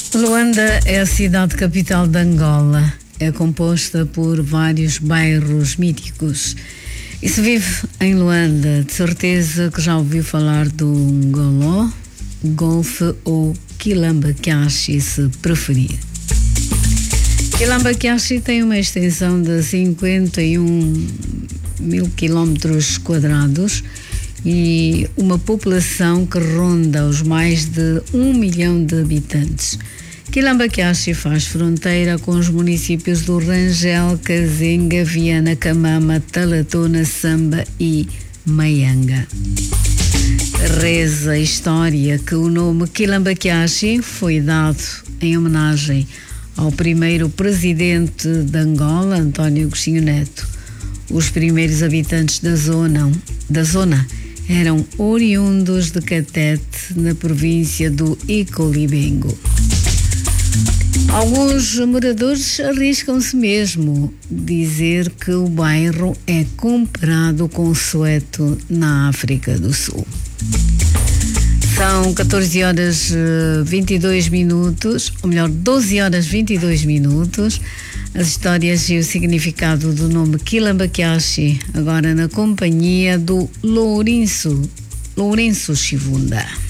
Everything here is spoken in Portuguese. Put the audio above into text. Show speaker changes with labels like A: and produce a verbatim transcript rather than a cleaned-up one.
A: Luanda é a cidade capital de Angola. É composta por vários bairros míticos. E se vive em Luanda, de certeza que já ouviu falar do Ngoló, Golfe ou Quilamba-Kiaxi, se preferir. Quilamba-Kiaxi tem uma extensão de cinquenta e um mil quilómetros quadrados e uma população que ronda os mais de um milhão de habitantes. Quilamba-Kiaxi faz fronteira com os municípios do Rangel, Kazenga, Viana, Camama, Talatona, Samba e Maianga. Reza a história que o nome Quilamba-Kiaxi foi dado em homenagem ao primeiro presidente de Angola, António Agostinho Neto. Os primeiros habitantes da zona, da zona eram oriundos de Catete, na província do Icolibengo. Alguns moradores arriscam-se mesmo dizer que o bairro é comparado com Soweto, na África do Sul. São catorze horas e vinte e dois minutos, ou melhor, doze horas e vinte e dois minutos. As histórias e o significado do nome Quilamba-Kiaxi, agora na companhia do Lourenço, Lourenço Chivunda.